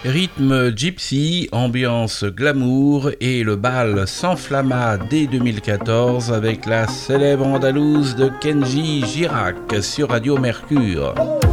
Rythme gypsy, ambiance glamour et le bal s'enflamma dès 2014 avec la célèbre andalouse de Kenji Girac sur Radio Mercure.